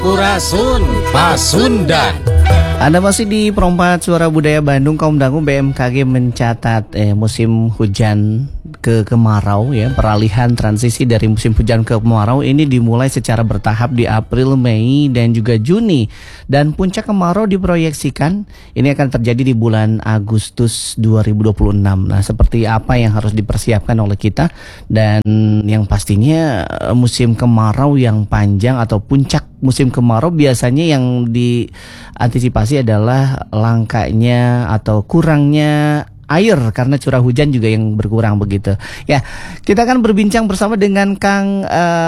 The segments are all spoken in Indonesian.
Sampurasun Pasundan. Anda masih di Perompak Suara Budaya Bandung. Kaum Dangu BMKG mencatat musim hujan ke kemarau ya. Peralihan transisi dari musim hujan ke kemarau ini dimulai secara bertahap di April, Mei dan juga Juni. Dan puncak kemarau diproyeksikan ini akan terjadi di bulan Agustus 2026. Nah, seperti apa yang harus dipersiapkan oleh kita? Dan yang pastinya musim kemarau yang panjang atau puncak musim kemarau biasanya yang diantisipasi adalah langkanya atau kurangnya air karena curah hujan juga yang berkurang begitu. Ya, kita akan berbincang bersama dengan Kang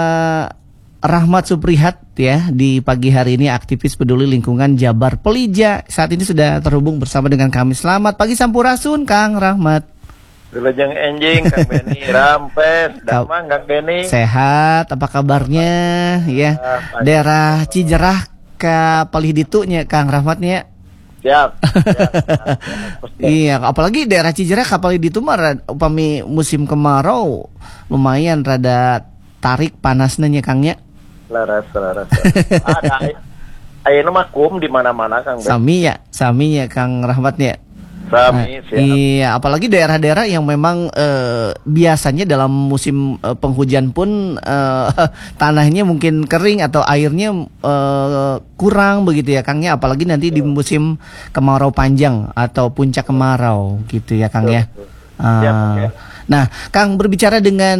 Rahmat Suprihat ya di pagi hari ini, aktivis peduli lingkungan Jabar Pelija. Saat ini sudah terhubung bersama dengan kami. Selamat pagi Sampurasun Kang Rahmat. Wilujeng enjing Kang Beni rampes damang Kang Beni. Sehat, apa kabarnya ya? Daerah Cijerah ke Palih Ditunya Kang Rahmatnya. Siap. Iya, apalagi daerah Cijerah ke Palih Ditu mah upami musim kemarau lumayan rada tarik panasnya nya Kangnya. Laras. Ada ayeuna mah kum di mana-mana Kang Beni. Sami ya Kang Rahmatnya. Siap. Iya, apalagi daerah-daerah yang memang biasanya dalam musim penghujan pun tanahnya mungkin kering atau airnya kurang begitu ya Kangnya, apalagi nanti di musim kemarau panjang atau puncak kemarau gitu ya Kang ya. Nah, Kang berbicara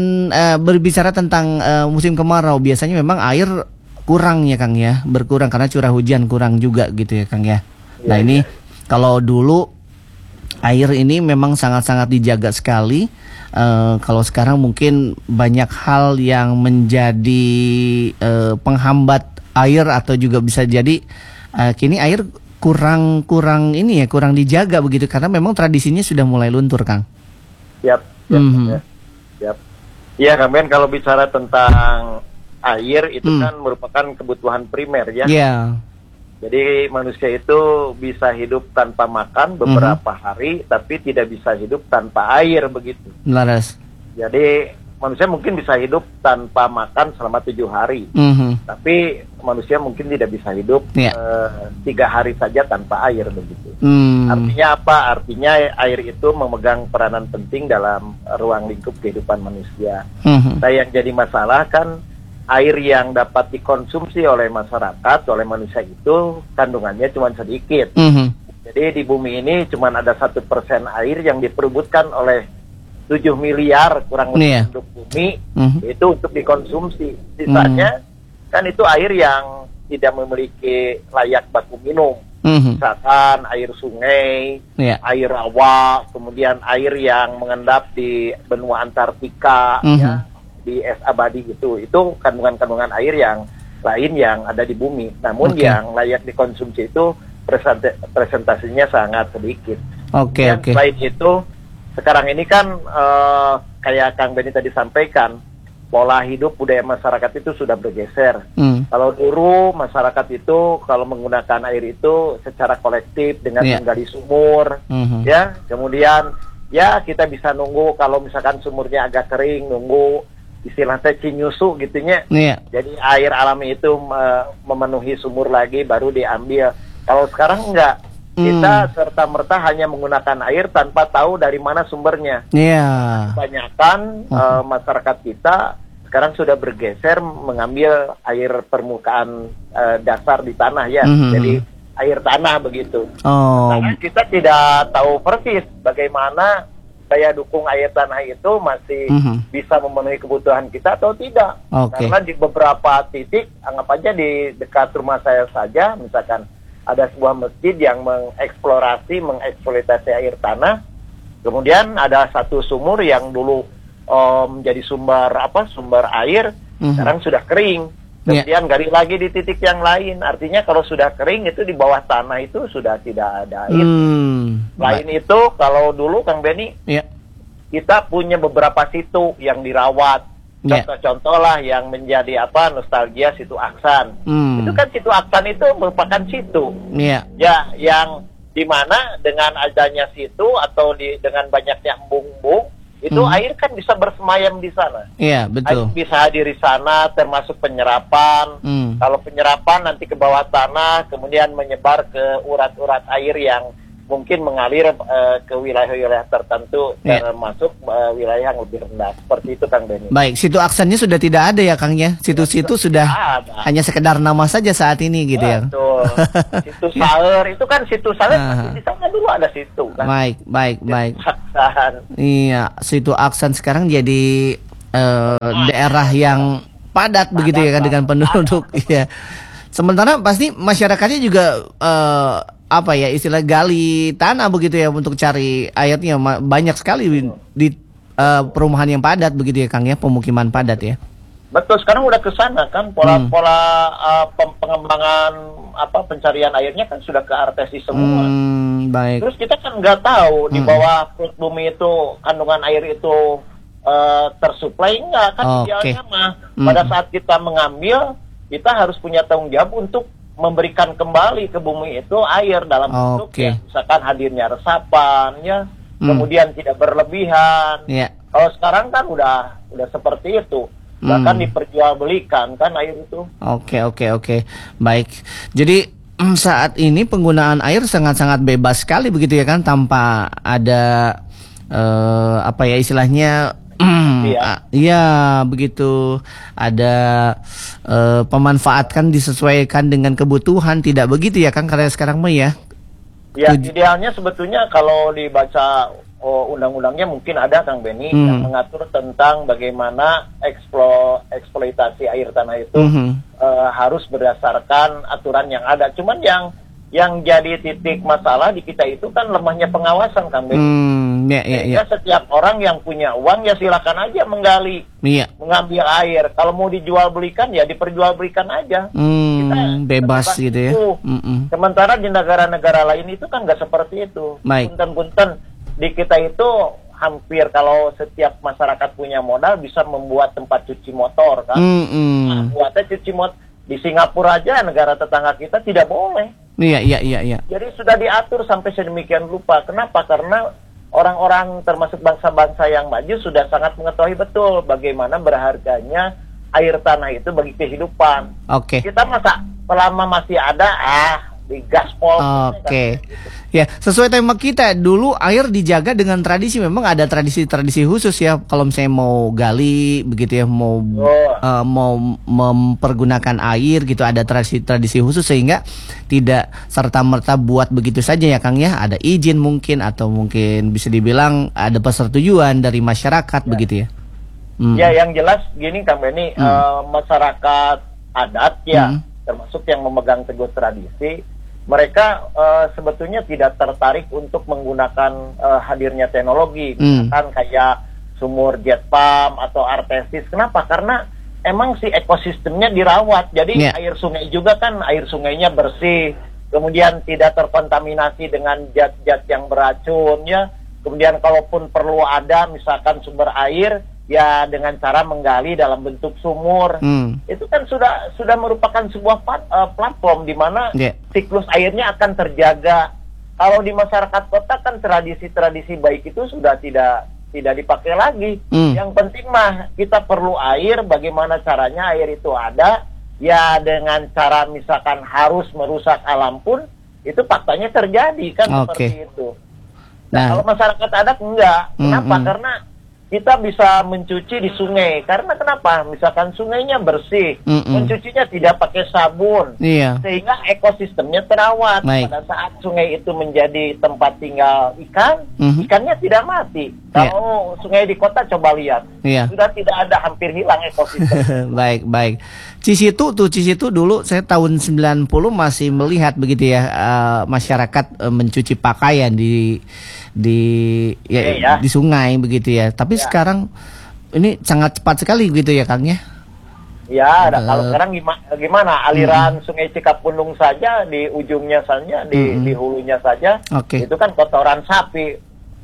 tentang musim kemarau, biasanya memang air kurang ya Kang ya, berkurang karena curah hujan kurang juga gitu ya Kang ya. Nah ini kalau dulu air ini memang sangat-sangat dijaga sekali. Kalau sekarang mungkin banyak hal yang menjadi penghambat air atau juga bisa jadi kini air kurang ini ya, kurang dijaga begitu karena memang tradisinya sudah mulai luntur, Kang. Siap. Iya, Kang Ben, kalau bicara tentang air itu kan merupakan kebutuhan primer ya. Iya. Jadi manusia itu bisa hidup tanpa makan beberapa hari, tapi tidak bisa hidup tanpa air begitu. Laras. Jadi manusia mungkin bisa hidup tanpa makan selama 7 hari, tapi manusia mungkin tidak bisa hidup 3 hari saja tanpa air begitu. Artinya apa? Artinya air itu memegang peranan penting dalam ruang lingkup kehidupan manusia. Nah, yang jadi masalah kan air yang dapat dikonsumsi oleh masyarakat, oleh manusia itu kandungannya cuma sedikit. Jadi di bumi ini cuma ada 1% air yang diperebutkan oleh 7 miliar kurang lebih penduduk bumi, itu untuk dikonsumsi. Sisanya kan itu air yang tidak memiliki layak baku minum. Misalkan air sungai, air rawa, kemudian air yang mengendap di benua Antartika, ya, di es abadi itu kandungan-kandungan air yang lain yang ada di bumi. Namun yang layak dikonsumsi itu presentasinya sangat sedikit. Selain itu, sekarang ini kan kayak Kang Beni tadi sampaikan, pola hidup budaya masyarakat itu sudah bergeser. Kalau dulu masyarakat itu kalau menggunakan air itu secara kolektif dengan menggali sumur, ya, kemudian ya kita bisa nunggu kalau misalkan sumurnya agak kering, nunggu istilahnya cinyusu gitunya. Jadi air alami itu memenuhi sumur lagi baru diambil. Kalau sekarang enggak, kita serta-merta hanya menggunakan air tanpa tahu dari mana sumbernya. Kebanyakan masyarakat kita sekarang sudah bergeser mengambil air permukaan dasar di tanah ya. Jadi air tanah begitu. Karena kita tidak tahu persis bagaimana daya dukung air tanah itu masih bisa memenuhi kebutuhan kita atau tidak. Karena di beberapa titik, anggap aja di dekat rumah saya saja, misalkan ada sebuah masjid yang mengeksploitasi air tanah, kemudian ada satu sumur yang dulu menjadi sumber air, sekarang sudah kering. Kemudian gali lagi di titik yang lain. Artinya kalau sudah kering itu di bawah tanah itu sudah tidak ada air. Lain itu kalau dulu Kang Beni, kita punya beberapa situ yang dirawat. Contoh-contoh lah yang menjadi nostalgia situ Aksan. Itu kan situ Aksan itu merupakan situ. Ya, yang dimana dengan adanya situ atau dengan banyaknya embung-embung itu air kan bisa bersemayam di sana. Iya, betul. Air bisa hadir di sana, termasuk penyerapan. Kalau penyerapan nanti ke bawah tanah, kemudian menyebar ke urat-urat air yang mungkin mengalir ke wilayah-wilayah tertentu, termasuk wilayah yang lebih rendah. Seperti itu, Kang Benny. Baik, situ aksennya sudah tidak ada ya, Kang ya? Situ-situ sudah hanya sekedar nama saja saat ini gitu ya. Betul. Situ Saer itu kan situ Saer di sana dulu ada situ kan. Baik. Aksan. Iya, situ Aksan sekarang jadi daerah yang padat begitu ya kan dengan penduduk. Iya. Sementara pasti masyarakatnya juga apa ya, istilah gali tanah begitu ya untuk cari airnya, banyak sekali di perumahan yang padat begitu ya, Kang ya, pemukiman padat ya. Betul, sekarang udah ke sana kan pola pengembangan pencarian airnya kan sudah ke artesi semua. Baik. Terus kita kan nggak tahu di bawah perut bumi itu kandungan air itu tersuplai nggak kan. Idealnya mah pada saat kita mengambil, kita harus punya tanggung jawab untuk memberikan kembali ke bumi itu air dalam bentuk ya, misalkan hadirnya resapan ya, kemudian tidak berlebihan. Kalau sekarang kan udah seperti itu, bahkan diperjualbelikan kan air itu. Oke. Baik. Jadi saat ini penggunaan air sangat-sangat bebas sekali begitu ya kan, tanpa ada apa ya istilahnya. Iya, begitu. Ada pemanfaatkan disesuaikan dengan kebutuhan, tidak begitu ya Kang, karena sekarang mah ya. Ya, idealnya sebetulnya kalau dibaca undang-undangnya mungkin ada, Kang Benny, yang mengatur tentang bagaimana eksploitasi air tanah itu harus berdasarkan aturan yang ada. Cuman yang jadi titik masalah di kita itu kan lemahnya pengawasan, Kang Benny. Setiap orang yang punya uang ya silakan aja menggali, mengambil air. Kalau mau dijual belikan ya diperjualbelikan aja. Kita bebas gitu ya. Sementara di negara-negara lain itu kan nggak seperti itu. Punten-punten di kita itu hampir kalau setiap masyarakat punya modal bisa membuat tempat cuci motor kan. Buatnya cuci motor di Singapura aja, negara tetangga kita tidak boleh. Iya. Jadi sudah diatur sampai sedemikian rupa. Kenapa? Karena orang-orang termasuk bangsa-bangsa yang maju sudah sangat mengetahui betul bagaimana berharganya air tanah itu bagi kehidupan. Kita masa selama masih ada digaspol. Ya, sesuai tema kita dulu, air dijaga dengan tradisi. Memang ada tradisi-tradisi khusus ya. Kalau misalnya mau gali begitu ya, mau mempergunakan air gitu, ada tradisi-tradisi khusus sehingga tidak serta-merta buat begitu saja ya Kang ya. Ada izin mungkin, atau mungkin bisa dibilang ada persetujuan dari masyarakat begitu ya. Ya, yang jelas gini Kang Benny, masyarakat adat ya, termasuk yang memegang teguh tradisi, mereka sebetulnya tidak tertarik untuk menggunakan hadirnya teknologi, misalkan kayak sumur jet pump atau artesis. Kenapa? Karena emang si ekosistemnya dirawat. Jadi air sungai juga kan, air sungainya bersih, kemudian tidak terkontaminasi dengan zat-zat yang beracun ya. Kemudian kalaupun perlu ada misalkan sumber air, ya dengan cara menggali dalam bentuk sumur. Itu kan sudah merupakan sebuah platform di mana siklus airnya akan terjaga. Kalau di masyarakat kota kan tradisi-tradisi baik itu sudah tidak dipakai lagi. Yang penting mah kita perlu air, bagaimana caranya air itu ada, ya dengan cara misalkan harus merusak alam pun itu faktanya terjadi kan, seperti itu. Nah, kalau masyarakat adat enggak. Kenapa? Karena kita bisa mencuci di sungai. Karena kenapa? Misalkan sungainya bersih, mencucinya tidak pakai sabun, sehingga ekosistemnya terawat. Pada saat sungai itu menjadi tempat tinggal ikan, ikannya tidak mati. Kalau sungai di kota coba lihat, sudah tidak ada, hampir hilang ekosistem. Baik. Cisitu dulu saya tahun 90 masih melihat begitu ya, masyarakat mencuci pakaian di sungai begitu ya. Tapi sekarang ini sangat cepat sekali gitu ya Kang ya. Ya, kalau sekarang gimana? Aliran Sungai Cikapundung saja di ujungnya saja, di hulunya saja, itu kan kotoran sapi.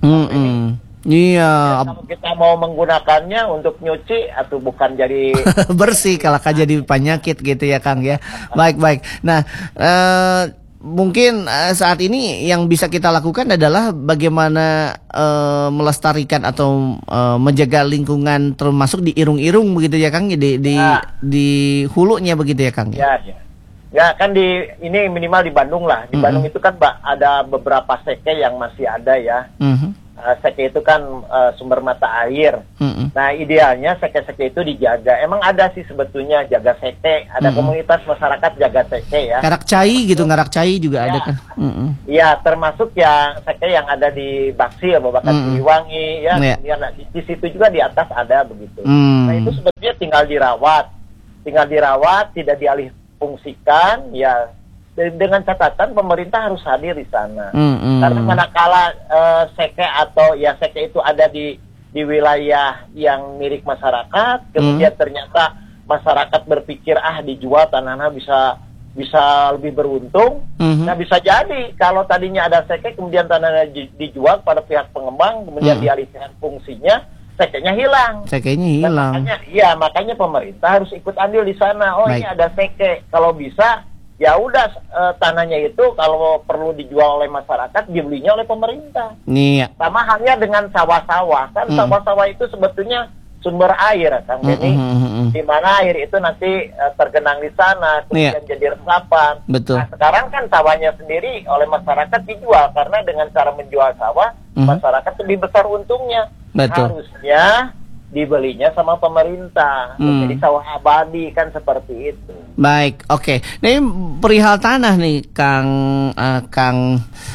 Iya. Kalau kita mau menggunakannya untuk nyuci atau bukan jadi bersih, kalau jadi penyakit gitu ya Kang ya. Baik. Nah, mungkin saat ini yang bisa kita lakukan adalah bagaimana melestarikan atau menjaga lingkungan termasuk di irung-irung begitu ya Kang, di hulunya begitu ya Kang. Ya kan ini minimal di Bandung lah. Di Bandung itu kan ada beberapa seke yang masih ada ya. Seke itu kan sumber mata air. Nah idealnya seke-seke itu dijaga. Emang ada sih sebetulnya jaga seke. Ada komunitas masyarakat jaga seke ya. Ngarak cai gitu, ngarak cai juga ada kan. Iya termasuk yang seke yang ada di Baksi ya, Babakan Siliwangi ya. Kemudian di situ juga di atas ada begitu. Nah itu sebetulnya tinggal dirawat, tidak dialih fungsikan ya, dengan catatan pemerintah harus hadir di sana. Karena manakala seke atau ya seke itu ada di wilayah yang milik masyarakat, kemudian ternyata masyarakat berpikir dijual tanahnya bisa lebih beruntung. Nah bisa jadi kalau tadinya ada seke kemudian tanahnya dijual pada pihak pengembang, kemudian dialihkan fungsinya, sekenya hilang. Makanya pemerintah harus ikut andil di sana. Ini ada seke. Kalau bisa, ya udah tanahnya itu kalau perlu dijual oleh masyarakat, dibelinya oleh pemerintah. Sama halnya dengan sawah-sawah. Kan sawah-sawah itu sebetulnya sumber air, Kang Benny. Di mana air itu nanti tergenang di sana, kemudian jadi resapan. Betul. Nah, sekarang kan sawahnya sendiri oleh masyarakat dijual, karena dengan cara menjual sawah, masyarakat lebih besar untungnya. Betul. Harusnya dibelinya sama pemerintah, jadi sawah abadi kan seperti itu. Baik, oke. Ini perihal tanah nih, Kang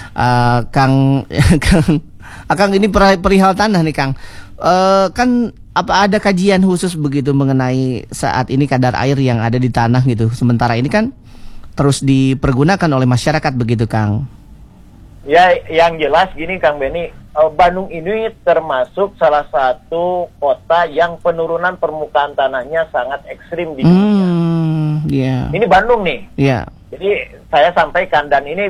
ini perihal tanah nih, Kang. Kan apa ada kajian khusus begitu mengenai saat ini kadar air yang ada di tanah gitu? Sementara ini kan terus dipergunakan oleh masyarakat begitu, Kang. Ya, yang jelas gini Kang Benny, Bandung ini termasuk salah satu kota yang penurunan permukaan tanahnya sangat ekstrim di dunia. Ini Bandung nih. Jadi saya sampaikan, dan ini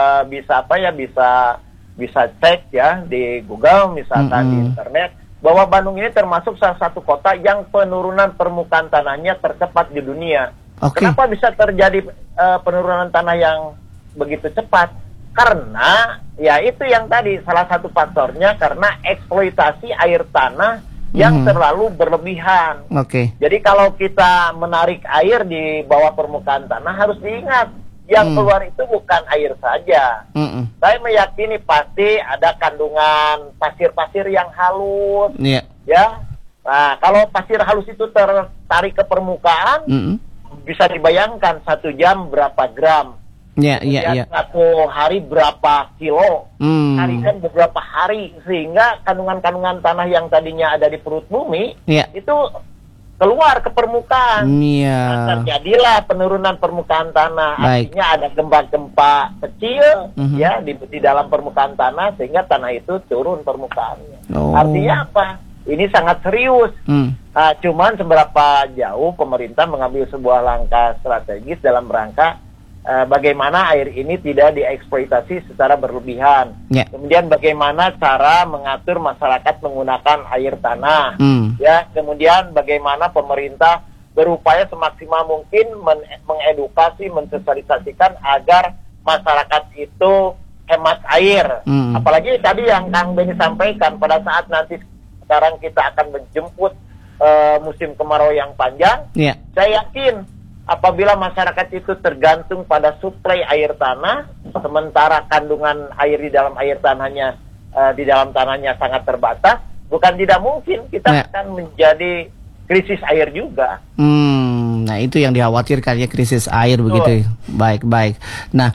bisa cek ya di Google misalkan di internet, bahwa Bandung ini termasuk salah satu kota yang penurunan permukaan tanahnya tercepat di dunia. Kenapa bisa terjadi penurunan tanah yang begitu cepat? Karena ya itu yang tadi salah satu faktornya, karena eksploitasi air tanah yang terlalu berlebihan. Jadi kalau kita menarik air di bawah permukaan tanah, harus diingat yang keluar itu bukan air saja. Saya meyakini pasti ada kandungan pasir-pasir yang halus. Ya. Nah, kalau pasir halus itu tertarik ke permukaan, bisa dibayangkan 1 jam berapa gram. Satu hari berapa kilo, tarikan beberapa hari, sehingga kandungan-kandungan tanah yang tadinya ada di perut bumi itu keluar ke permukaan. Terjadilah penurunan permukaan tanah. Artinya ada gempa-gempa kecil ya di dalam permukaan tanah, sehingga tanah itu turun permukaannya. Artinya apa? Ini sangat serius. Cuman seberapa jauh pemerintah mengambil sebuah langkah strategis dalam rangka bagaimana air ini tidak dieksploitasi secara berlebihan. Kemudian bagaimana cara mengatur masyarakat menggunakan air tanah. Ya, kemudian bagaimana pemerintah berupaya semaksimal mungkin mengedukasi, mensosialisasikan agar masyarakat itu hemat air. Apalagi tadi yang Kang Benny sampaikan, pada saat nanti sekarang kita akan menjemput musim kemarau yang panjang, saya yakin apabila masyarakat itu tergantung pada suplai air tanah, sementara kandungan air di dalam tanahnya sangat terbatas, bukan tidak mungkin kita akan menjadi krisis air juga. Nah itu yang dikhawatirkan ya, krisis air begitu. Baik. Nah,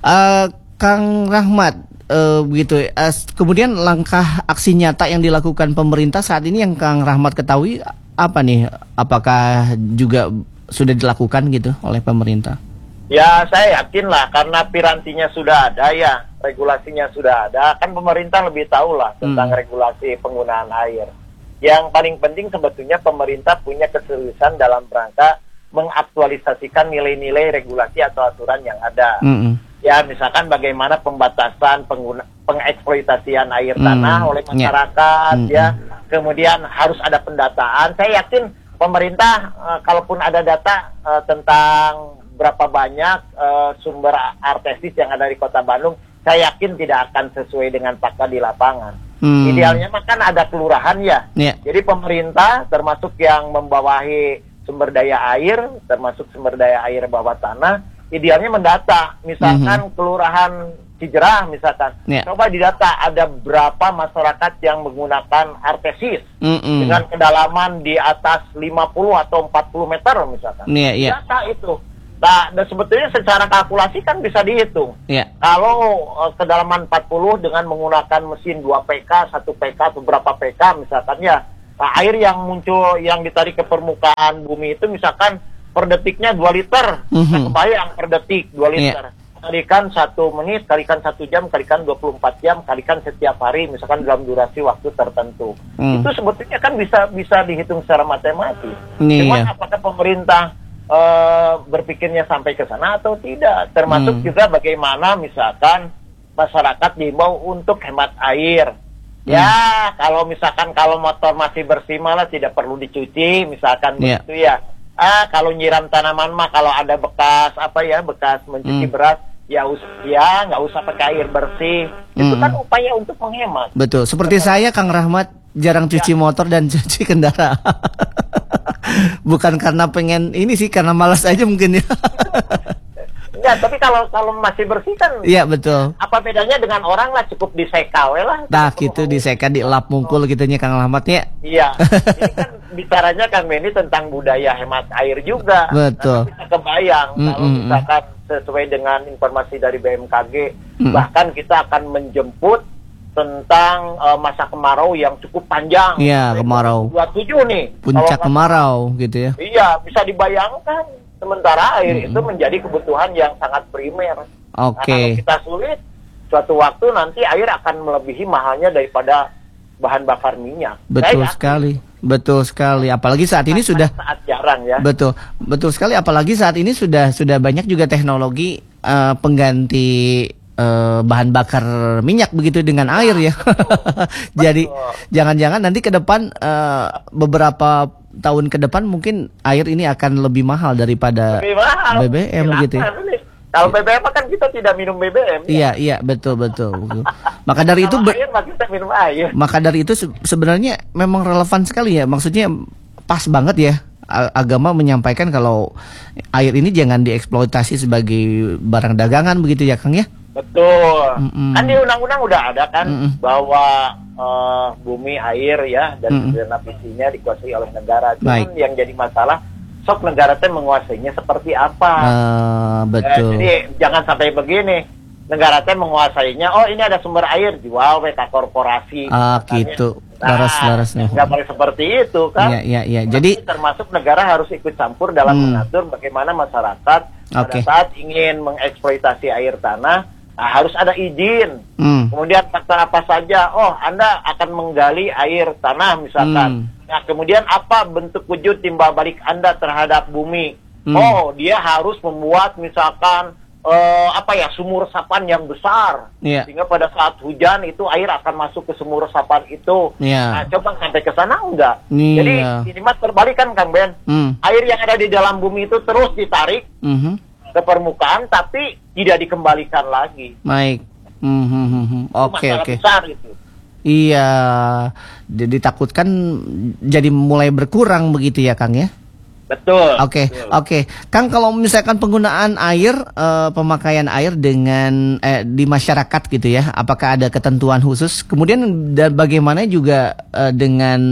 Kang Rahmat, begitu. Kemudian langkah aksi nyata yang dilakukan pemerintah saat ini yang Kang Rahmat ketahui apa nih? Apakah juga sudah dilakukan gitu oleh pemerintah? Ya, saya yakin lah, karena pirantinya sudah ada ya, regulasinya sudah ada, kan pemerintah lebih tahu lah tentang regulasi penggunaan air. Yang paling penting sebetulnya pemerintah punya keseriusan dalam rangka mengaktualisasikan nilai-nilai regulasi atau aturan yang ada. Ya, misalkan bagaimana pembatasan pengeksploitasian air tanah oleh masyarakat, ya. Kemudian harus ada pendataan. Saya yakin pemerintah, kalaupun ada data tentang berapa banyak sumber artesis yang ada di Kota Bandung, saya yakin tidak akan sesuai dengan fakta di lapangan. Idealnya mah kan ada kelurahan ya. Jadi pemerintah termasuk yang membawahi sumber daya air, termasuk sumber daya air bawah tanah, idealnya mendata. Misalkan kelurahan Cijerah misalkan, coba didata ada berapa masyarakat yang menggunakan artesis dengan kedalaman di atas 50 atau 40 meter misalkan. Data itu. Nah, dan sebetulnya secara kalkulasi kan bisa dihitung. Kalau kedalaman 40 dengan menggunakan mesin 2 PK, 1 PK atau berapa PK misalkan ya, nah, air yang muncul yang ditarik ke permukaan bumi itu misalkan per detiknya 2 liter. Kebayang per detik 2 liter. Kalikan 1 menit, kalikan 1 jam, kalikan 24 jam, kalikan setiap hari, misalkan dalam durasi waktu tertentu. Itu sebetulnya kan bisa dihitung secara matematis. Cuman apakah pemerintah berpikirnya sampai ke sana atau tidak? Termasuk juga bagaimana misalkan masyarakat diimbau untuk hemat air. Ya, kalau misalkan kalau motor masih bersih malah tidak perlu dicuci, misalkan begitu ya. Kalau nyiram tanaman mah kalau ada bekas bekas mencuci beras, ya nggak usah pakai air bersih. Itu kan upaya untuk menghemat. Betul. Seperti saya, Kang Rahmat, jarang cuci motor dan cuci kendaraan. Bukan karena pengen ini sih, karena malas aja mungkin ya. Ya, tapi kalau masih bersih kan. Iya, betul. Apa bedanya dengan orang lah, cukup diseka lah. Nah, gitu diseka, dielap mungkul gitunya Kang Rahmat ya. Iya. Ini kan bicaranya Kang Benny tentang budaya hemat air juga. Betul. Bisa kebayang kalau misalkan sesuai dengan informasi dari BMKG, bahkan kita akan menjemput tentang masa kemarau yang cukup panjang. Iya, kemarau. 27 nih. Puncak kemarau gitu ya. Iya, bisa dibayangkan. Sementara air itu menjadi kebutuhan yang sangat primer. Nah, kalau kita sulit, suatu waktu nanti air akan melebihi mahalnya daripada bahan bakar minyak. Betul sekali. Betul sekali. Apalagi saat ini sudah jarang ya. Betul sekali. Apalagi saat ini sudah banyak juga teknologi pengganti bahan bakar minyak begitu dengan air ya. Jadi jangan-jangan nanti ke depan beberapa tahun ke depan mungkin air ini akan lebih mahal daripada BBM gitu ya. Kalau BBM kan kita tidak minum BBM. Iya, betul. Maka dari itu kita minum air. Maka dari itu sebenarnya memang relevan sekali ya. Maksudnya pas banget ya. Agama menyampaikan kalau air ini jangan dieksploitasi sebagai barang dagangan begitu ya, Kang ya. Betul. Kan di undang-undang udah ada kan bahwa bumi, air ya dan segenap isinya dikuasai oleh negara. Cuman yang jadi masalah sok negara teh menguasainya seperti apa. Betul. Jadi jangan sampai begini. Negara teh menguasainya, oh ini ada sumber air, jual ke korporasi. Gitu. Laras-larasnya. Nggak boleh seperti itu kan. Iya. Jadi termasuk negara harus ikut campur dalam mengatur bagaimana masyarakat pada saat ingin mengeksploitasi air tanah, harus ada izin. Kemudian faktor apa saja? Oh, Anda akan menggali air tanah misalkan. Nah, kemudian apa bentuk wujud timbal balik Anda terhadap bumi? Oh, dia harus membuat misalkan sumur resapan yang besar, sehingga pada saat hujan itu air akan masuk ke sumur resapan itu. Nah, coba sampai ke sana enggak? Jadi ini mah terbalik kan, Kang Ben. Air yang ada di dalam bumi itu terus ditarik ke permukaan, tapi tidak dikembalikan lagi. Baik. Oke. Besar itu. Iya, ditakutkan jadi mulai berkurang begitu ya, Kang ya? Betul. Oke. Kang, kalau misalkan penggunaan air, pemakaian air dengan di masyarakat gitu ya, apakah ada ketentuan khusus? Kemudian bagaimana juga dengan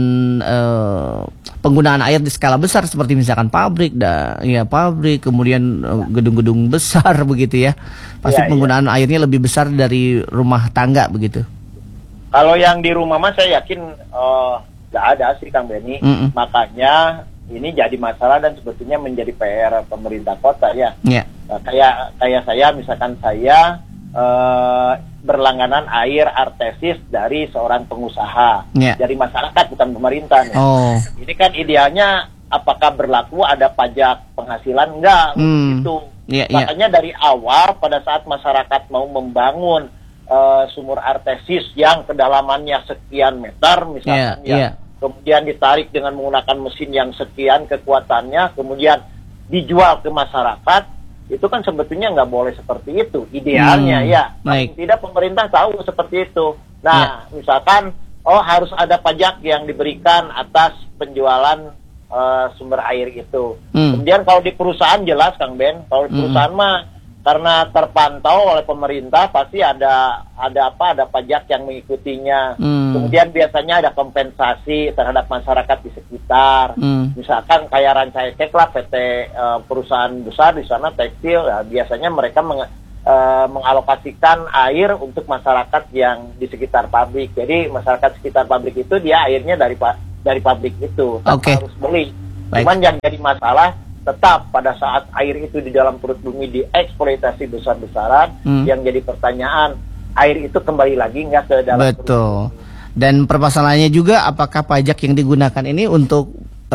penggunaan air di skala besar seperti misalkan pabrik, kemudian gedung-gedung besar begitu ya? Pasti penggunaan airnya lebih besar dari rumah tangga begitu. Kalau yang di rumah mah saya yakin nggak ada sih, Kang Benny. Makanya ini jadi masalah dan sebetulnya menjadi PR pemerintah kota ya. Kayak saya, misalkan saya berlangganan air artesis dari seorang pengusaha, dari masyarakat bukan pemerintah. Ini kan idealnya apakah berlaku ada pajak penghasilan enggak? Gitu. Makanya dari awal pada saat masyarakat mau membangun sumur artesis yang kedalamannya sekian meter misalkan kemudian ditarik dengan menggunakan mesin yang sekian kekuatannya, kemudian dijual ke masyarakat, itu kan sebetulnya nggak boleh seperti itu. Idealnya tidak pemerintah tahu seperti itu. Nah, misalkan harus ada pajak yang diberikan atas penjualan sumber air itu. Kemudian kalau di perusahaan jelas Kang Ben, kalau di perusahaan mah karena terpantau oleh pemerintah pasti ada pajak yang mengikutinya. Kemudian biasanya ada kompensasi terhadap masyarakat di sekitar. Misalkan kayak Rancaikek lah, PT perusahaan besar di sana tekstil, ya, biasanya mereka mengalokasikan air untuk masyarakat yang di sekitar pabrik. Jadi masyarakat sekitar pabrik itu dia airnya dari pabrik itu, tanpa harus beli. Cuman yang jadi masalah tetap pada saat air itu di dalam perut bumi dieksploitasi besar-besaran, yang jadi pertanyaan, air itu kembali lagi nggak ke dalam perut bumi. Dan permasalahannya juga apakah pajak yang digunakan ini untuk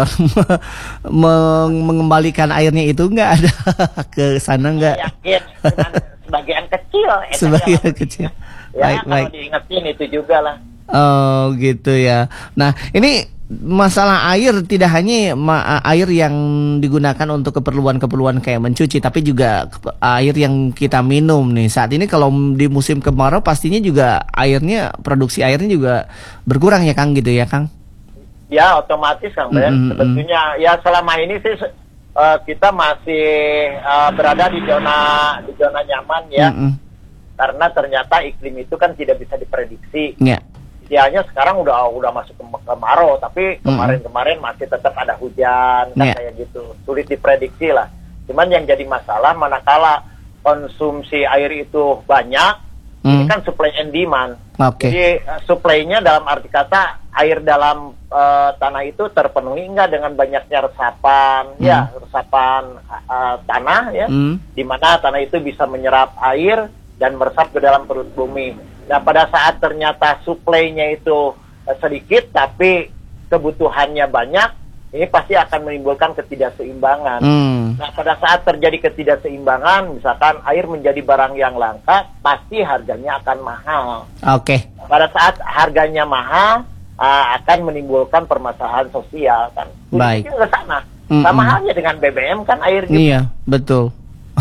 mengembalikan airnya itu nggak ada ke sana nggak? Yakin, sebagian kecil. Sebagian kecil. Ya, kalau diingetin itu juga lah. Oh gitu ya. Nah ini masalah air tidak hanya air yang digunakan untuk keperluan kayak mencuci, tapi juga air yang kita minum nih. Saat ini kalau di musim kemarau pastinya juga produksi airnya juga berkurang ya Kang, gitu ya Kang? Ya otomatis Kang Ben. Sebetulnya ya selama ini sih kita masih berada di zona nyaman ya. Karena ternyata iklim itu kan tidak bisa diprediksi. Idealnya sekarang udah masuk ke kemarau, tapi kemarin masih tetap ada hujan, kayak gitu, sulit diprediksi lah. Cuman yang jadi masalah manakala konsumsi air itu banyak, ini kan supply and demand. Jadi supply-nya dalam arti kata air dalam tanah itu terpenuhi enggak dengan banyaknya resapan, resapan tanah ya, di mana tanah itu bisa menyerap air dan meresap ke dalam perut bumi. Nah, pada saat ternyata suplainya itu sedikit, tapi kebutuhannya banyak, ini pasti akan menimbulkan ketidakseimbangan. Nah, pada saat terjadi ketidakseimbangan, misalkan air menjadi barang yang langka, pasti harganya akan mahal. Pada saat harganya mahal, akan menimbulkan permasalahan sosial kan. Baik. Ke sana. Sama halnya dengan BBM kan air juga. Iya, betul.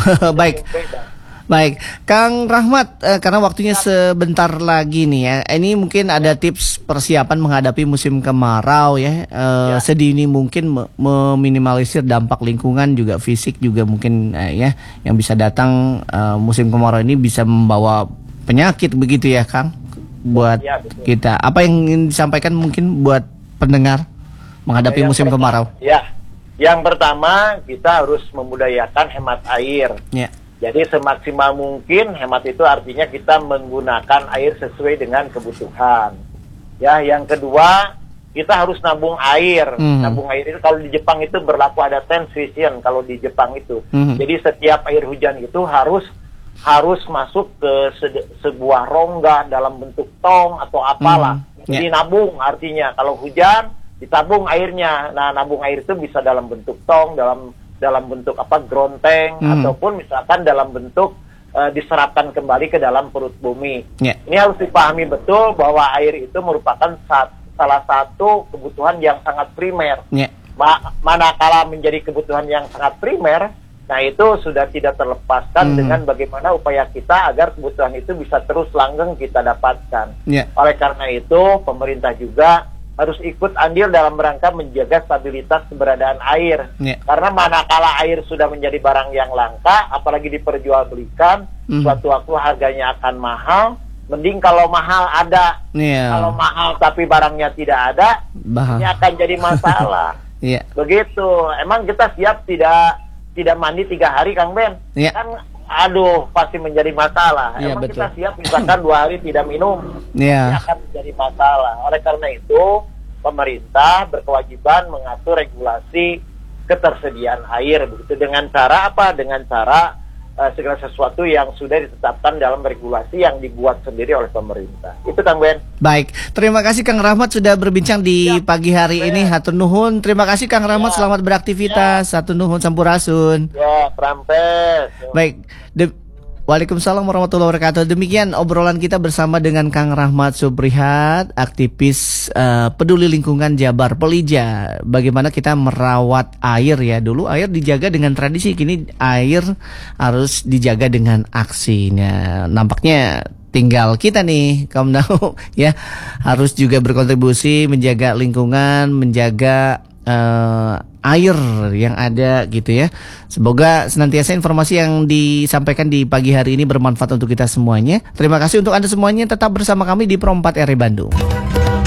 Baik, Kang Rahmat, karena waktunya sebentar lagi nih ya. Ini mungkin ada tips persiapan menghadapi musim kemarau ya. Sedini mungkin meminimalisir dampak lingkungan juga fisik juga mungkin ya, yang bisa datang musim kemarau ini bisa membawa penyakit begitu ya Kang, buat kita. Apa yang ingin disampaikan mungkin buat pendengar menghadapi musim kemarau? Ya, yang pertama kita harus memudayakan hemat air. Jadi semaksimal mungkin hemat itu artinya kita menggunakan air sesuai dengan kebutuhan. Ya, yang kedua kita harus nabung air. Nabung air itu kalau di Jepang itu berlaku ada tension kalau di Jepang itu. Jadi setiap air hujan itu harus masuk ke sebuah rongga dalam bentuk tong atau apalah. Jadi nabung artinya kalau hujan ditabung airnya. Nah, nabung air itu bisa dalam bentuk tong, dalam bentuk gronteng, ataupun misalkan dalam bentuk diserapkan kembali ke dalam perut bumi. Ini harus dipahami betul bahwa air itu merupakan salah satu kebutuhan yang sangat primer. Manakala menjadi kebutuhan yang sangat primer, nah itu sudah tidak terlepaskan dengan bagaimana upaya kita agar kebutuhan itu bisa terus langgeng kita dapatkan. Oleh karena itu pemerintah juga harus ikut andil dalam rangka menjaga stabilitas keberadaan air. Karena manakala air sudah menjadi barang yang langka, apalagi diperjualbelikan, suatu waktu harganya akan mahal. Mending kalau mahal ada, kalau mahal tapi barangnya tidak ada, ini akan jadi masalah. Begitu. Emang kita siap tidak mandi 3 hari, Kang Ben? Kan pasti menjadi masalah. Emang kita siap misalkan 2 hari tidak minum, ini akan menjadi masalah. Oleh karena itu pemerintah berkewajiban mengatur regulasi ketersediaan air begitu, dengan cara apa? Dengan cara segala sesuatu yang sudah ditetapkan dalam regulasi yang dibuat sendiri oleh pemerintah. Itu Kang Ben. Baik, terima kasih Kang Rahmat sudah berbincang di pagi hari ini. Hatur nuhun. Terima kasih Kang Rahmat, selamat beraktivitas. Hatur nuhun, sampurasun. Prampes. Baik, Waalaikumsalam warahmatullahi wabarakatuh. Demikian obrolan kita bersama dengan Kang Rahmat Suprihat, aktivis peduli lingkungan Jabar Pelija. Bagaimana kita merawat air ya. Dulu air dijaga dengan tradisi, kini air harus dijaga dengan aksinya. Nampaknya tinggal kita nih, kaum tahu ya, harus juga berkontribusi menjaga lingkungan, menjaga air yang ada gitu ya. Semoga senantiasa informasi yang disampaikan di pagi hari ini bermanfaat untuk kita semuanya. Terima kasih untuk Anda semuanya, tetap bersama kami di Pro 4 RRI Bandung.